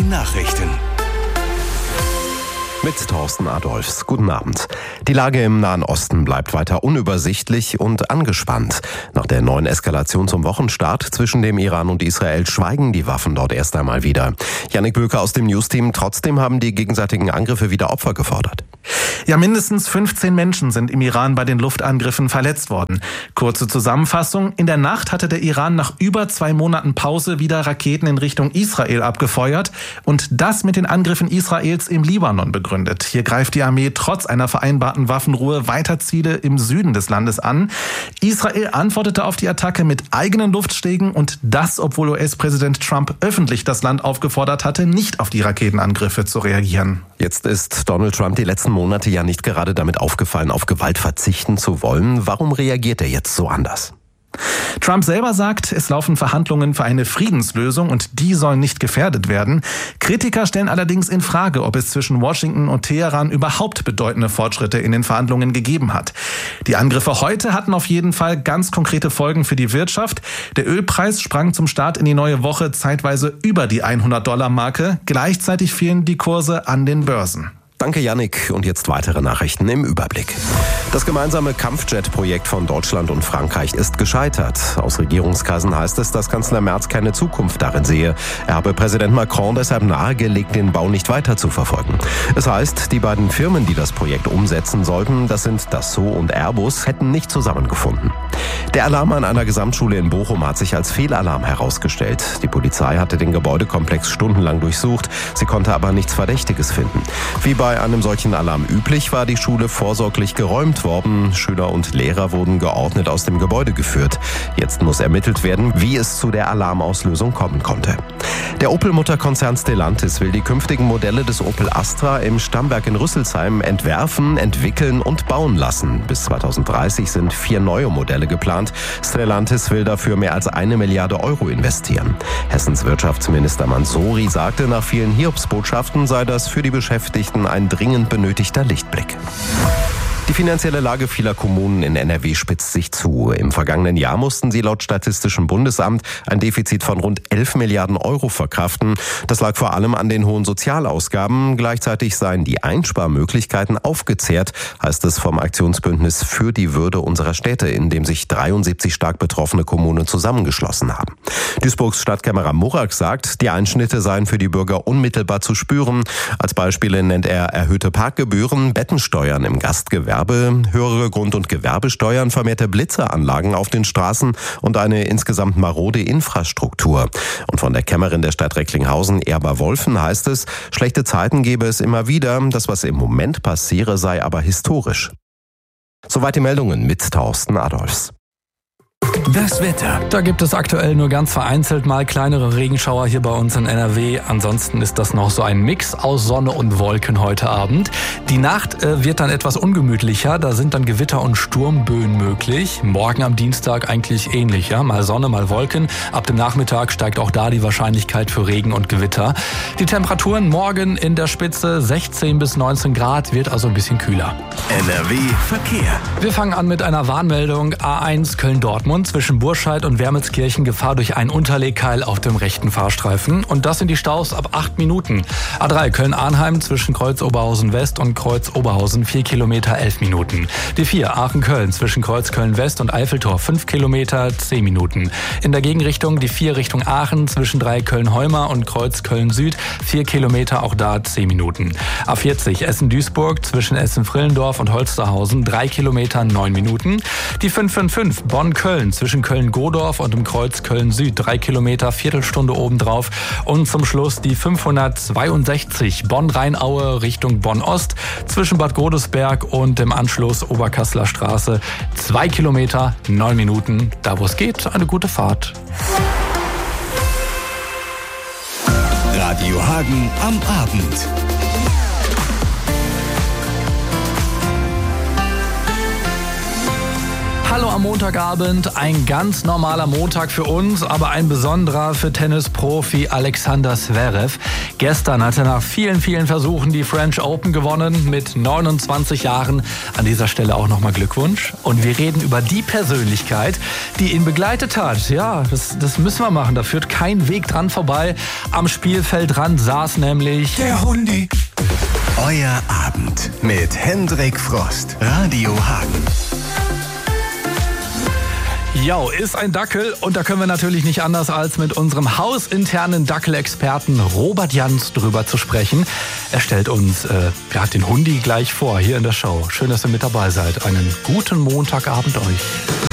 Nachrichten. Mit Thorsten Adolphs. Guten Abend. Die Lage im Nahen Osten bleibt weiter unübersichtlich und angespannt. Nach der neuen Eskalation zum Wochenstart zwischen dem Iran und Israel schweigen die Waffen dort erst einmal wieder. Jannik Böker aus dem Newsteam. Trotzdem haben die gegenseitigen Angriffe wieder Opfer gefordert. Ja, mindestens 15 Menschen sind im Iran bei den Luftangriffen verletzt worden. Kurze Zusammenfassung. In der Nacht hatte der Iran nach über 2 Monaten Pause wieder Raketen in Richtung Israel abgefeuert und das mit den Angriffen Israels im Libanon begründet. Hier greift die Armee trotz einer vereinbarten Waffenruhe weiter Ziele im Süden des Landes an. Israel antwortete auf die Attacke mit eigenen Luftschlägen und das, obwohl US-Präsident Trump öffentlich das Land aufgefordert hatte, nicht auf die Raketenangriffe zu reagieren. Jetzt ist Donald Trump die letzten Monate ja nicht gerade damit aufgefallen, auf Gewalt verzichten zu wollen. Warum reagiert er jetzt so anders? Trump selber sagt, es laufen Verhandlungen für eine Friedenslösung und die sollen nicht gefährdet werden. Kritiker stellen allerdings in Frage, ob es zwischen Washington und Teheran überhaupt bedeutende Fortschritte in den Verhandlungen gegeben hat. Die Angriffe heute hatten auf jeden Fall ganz konkrete Folgen für die Wirtschaft. Der Ölpreis sprang zum Start in die neue Woche zeitweise über die $100-Marke. Gleichzeitig fielen die Kurse an den Börsen. Danke, Jannik. Und jetzt weitere Nachrichten im Überblick. Das gemeinsame Kampfjet-Projekt von Deutschland und Frankreich ist gescheitert. Aus Regierungskreisen heißt es, dass Kanzler Merz keine Zukunft darin sehe. Er habe Präsident Macron deshalb nahegelegt, den Bau nicht weiter zu verfolgen. Es heißt, die beiden Firmen, die das Projekt umsetzen sollten, das sind Dassault und Airbus, hätten nicht zusammengefunden. Der Alarm an einer Gesamtschule in Bochum hat sich als Fehlalarm herausgestellt. Die Polizei hatte den Gebäudekomplex stundenlang durchsucht. Sie konnte aber nichts Verdächtiges finden. Wie bei einem solchen Alarm üblich, war die Schule vorsorglich geräumt worden. Schüler und Lehrer wurden geordnet aus dem Gebäude geführt. Jetzt muss ermittelt werden, wie es zu der Alarmauslösung kommen konnte. Der Opel-Mutterkonzern Stellantis will die künftigen Modelle des Opel Astra im Stammwerk in Rüsselsheim entwerfen, entwickeln und bauen lassen. Bis 2030 sind 4 neue Modelle geplant. Stellantis will dafür mehr als 1 Milliarde Euro investieren. Hessens Wirtschaftsminister Mansouri sagte, nach vielen Hiobsbotschaften sei das für die Beschäftigten ein dringend benötigter Lichtblick. Die finanzielle Lage vieler Kommunen in NRW spitzt sich zu. Im vergangenen Jahr mussten sie laut Statistischem Bundesamt ein Defizit von rund 11 Milliarden Euro verkraften. Das lag vor allem an den hohen Sozialausgaben. Gleichzeitig seien die Einsparmöglichkeiten aufgezehrt, heißt es vom Aktionsbündnis für die Würde unserer Städte, in dem sich 73 stark betroffene Kommunen zusammengeschlossen haben. Duisburgs Stadtkämmerer Murak sagt, die Einschnitte seien für die Bürger unmittelbar zu spüren. Als Beispiele nennt er erhöhte Parkgebühren, Bettensteuern im Gastgewerbe, höhere Grund- und Gewerbesteuern, vermehrte Blitzeranlagen auf den Straßen und eine insgesamt marode Infrastruktur. Und von der Kämmerin der Stadt Recklinghausen, Erba Wolfen, heißt es, schlechte Zeiten gebe es immer wieder. Das, was im Moment passiere, sei aber historisch. Soweit die Meldungen mit Thorsten Adolphs. Das Wetter. Da gibt es aktuell nur ganz vereinzelt mal kleinere Regenschauer hier bei uns in NRW. Ansonsten ist das noch so ein Mix aus Sonne und Wolken heute Abend. Die Nacht wird dann etwas ungemütlicher. Da sind dann Gewitter und Sturmböen möglich. Morgen am Dienstag eigentlich ähnlich. Ja? Mal Sonne, mal Wolken. Ab dem Nachmittag steigt auch da die Wahrscheinlichkeit für Regen und Gewitter. Die Temperaturen morgen in der Spitze 16 bis 19 Grad, wird also ein bisschen kühler. NRW Verkehr. Wir fangen an mit einer Warnmeldung. A1 Köln-Dortmund zwischen Burscheid und Wermelskirchen Gefahr durch einen Unterlegkeil auf dem rechten Fahrstreifen. Und das sind die Staus ab 8 Minuten. A3 Köln-Arnheim zwischen Kreuz Oberhausen West und Kreuz Oberhausen 4 Kilometer 11 Minuten. Die 4 Aachen-Köln zwischen Kreuz Köln-West und Eiffeltor 5 Kilometer 10 Minuten. In der Gegenrichtung die 4 Richtung Aachen zwischen 3 Köln-Heumer und Kreuz Köln-Süd 4 Kilometer, auch da 10 Minuten. A40 Essen-Duisburg zwischen Essen-Frillendorf und Holsterhausen 3 Kilometer 9 Minuten. Die 555 Bonn-Köln zwischen Köln-Godorf und dem Kreuz Köln-Süd 3 Kilometer, Viertelstunde obendrauf. Und zum Schluss die 562 Bonn-Rheinaue Richtung Bonn-Ost zwischen Bad Godesberg und dem Anschluss Oberkasseler Straße 2 Kilometer, 9 Minuten. Da wo es geht, eine gute Fahrt. Radio Hagen am Abend. Hallo am Montagabend, ein ganz normaler Montag für uns, aber ein besonderer für Tennisprofi Alexander Zverev. Gestern hat er nach vielen Versuchen die French Open gewonnen mit 29 Jahren. An dieser Stelle auch nochmal Glückwunsch. Und wir reden über die Persönlichkeit, die ihn begleitet hat. Ja, das müssen wir machen, da führt kein Weg dran vorbei. Am Spielfeldrand saß nämlich der Hundi. Euer Abend mit Hendrik Frost, Radio Hagen. Ja, ist ein Dackel und da können wir natürlich nicht anders als mit unserem hausinternen Dackelexperten Robert Janz drüber zu sprechen. Er stellt uns den Hundi gleich vor hier in der Show. Schön, dass ihr mit dabei seid. Einen guten Montagabend euch.